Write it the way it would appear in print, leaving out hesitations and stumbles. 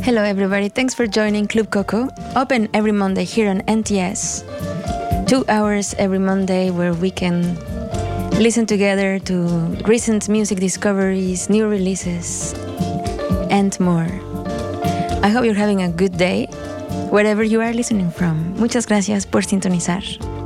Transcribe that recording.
Hello everybody, thanks for joining Club Coco, open every Monday here on NTS. 2 hours every Monday where we can listen together to recent music discoveries, new releases, and more. I hope you're having a good day, wherever you are listening from. Muchas gracias por sintonizar.